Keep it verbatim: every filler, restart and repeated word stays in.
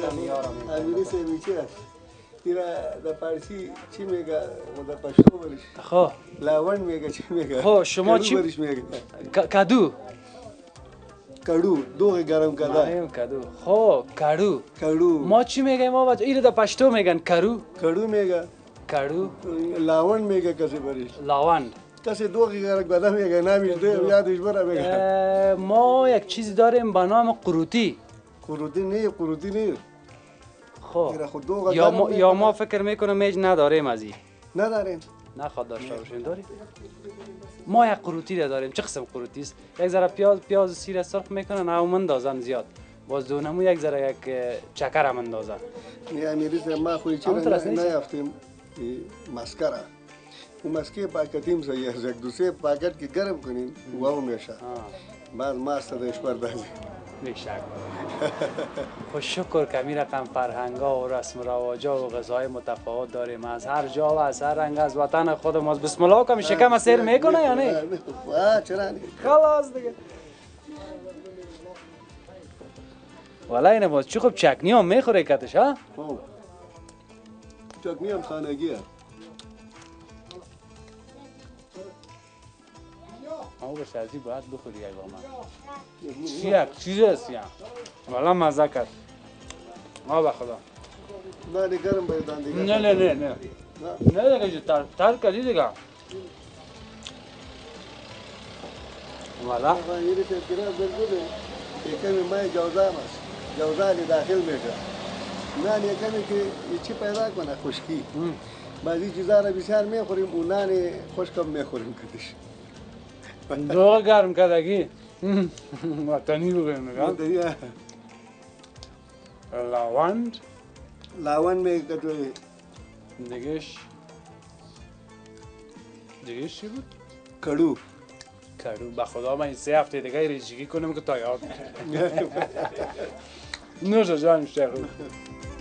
امیری سیمیچی است اینا در پارسی چی میگه و در پشتو برش خب لاون میگه چی میگه خب شما چی برش میگه کدو کدو دوغ گرم کده مایم کدو خب کدو کدو ما چی میگیم ما بچه اینو در پشتو میگن کرو کدو میگه کدو لاون میگه کسی برش لاوند کسی دوغ گرم کده میگه نمیش ده یادش بره میگه ما یک چیزی داریم به نام قروتی قروتی نه قروتی نه خب اینا خود دوغ یا گرم ما یا میکنه. ما فکر میکنم میج نداریم از این نداریم نه خود داشته باشیم داریم ما یک قروتی را داریم چه قسم قروتی است یک ذره پیاز پیاز سیر سرخ میکنن او مندازن زیاد باز دونمو یک ذره یک چکر هم اندازن نه امیری سه ما خوی چرا همونطور است نیست؟ نیافتیم مسکره اون مسکه پاکتیم سه یک دو سه پاکت که گرم کنین و او میشه بعد ماست داشت برداشت میشک خوش شکر که می رقم فرهنگا و رسم و رواجا و غذای متفاوت داریم از هر جا و از هر رنگ از وطن خودم از بسم الله کمی شکم سیر میکنه یا نه آه چرا نه خلاص دیگه والا اینه باز چی خوب چکنی هم میخوره کتش ها خب چکنی هم خانگی هست او به شرطی باید بخوری یک با من چی یک چیز هست یا والا مزه کرد ما به خدا نه دیگه گرم بایدان دیگه نه نه نه نه نه دیگه جو تر تر کردی دیگه والا خانگیری سه کرا برگوده یکمی مای جوزه هست جوزه لی داخل میشه نان یکمی که چی پیدا کنه خشکی بعضی چیزا را بسیار میخوریم اون نان خشکم میخوریم کدش دو گرم کردگی وطنی بگویم نگاه دیگه لاوند لاون میگه توی دیگهش دیگهش چی بود؟ کدو کدو به خدا من این سه هفته دیگه ریزگی کنم که تا یاد نوش جان شیخ